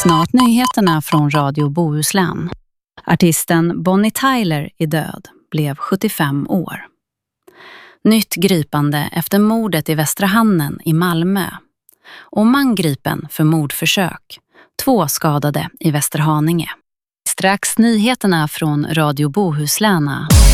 Snart nyheterna från Radio Bohuslän. Artisten Bonnie Tyler är död, blev 75 år. Nytt gripande efter mordet i Västra Hamnen i Malmö. Och man gripen för mordförsök. 2 skadade i Västerhaninge. Strax nyheterna från Radio Bohuslän.